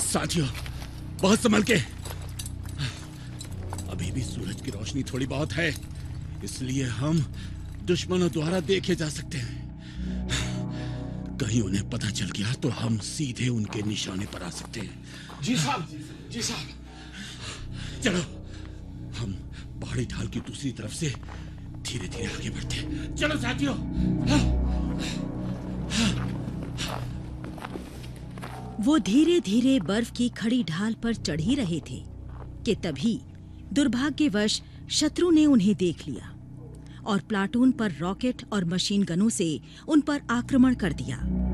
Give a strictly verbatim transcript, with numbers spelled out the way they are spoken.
साथियों, बहुत संभल के। अभी भी सूरज की रोशनी थोड़ी बहुत है, इसलिए हम दुश्मनों द्वारा देखे जा सकते हैं। कहीं उन्हें पता चल गया तो हम सीधे उनके निशाने पर आ सकते हैं। जी साहब, जी साहब। चलो, हम पहाड़ी ढाल की दूसरी तरफ से धीरे धीरे आगे बढ़ते हैं। चलो साथियों। वो धीरे धीरे बर्फ की खड़ी ढाल पर चढ़ ही रहे थे कि तभी दुर्भाग्यवश शत्रु ने उन्हें देख लिया और प्लाटून पर रॉकेट और मशीन गनों से उन पर आक्रमण कर दिया।